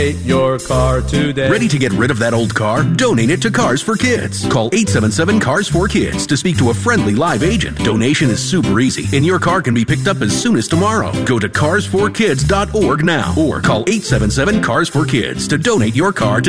Your car today. Ready to get rid of that old car? Donate it to Cars for Kids. Call 877-CARS-4-KIDS to speak to a friendly live agent. Donation is super easy, and your car can be picked up as soon as tomorrow. Go to carsforkids.org now or call 877-CARS-4-KIDS to donate your car today.